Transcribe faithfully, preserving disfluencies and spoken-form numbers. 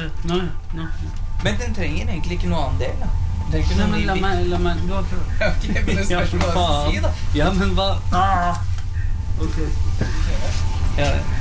Nå, nå. Men den trenger egentlig ikke noe annen del, da. Nei, men la meg, la meg, du har prøvd. Ok, men det spørs hva du si, da. Ja, men hva? Ah. Ok. Ja, det.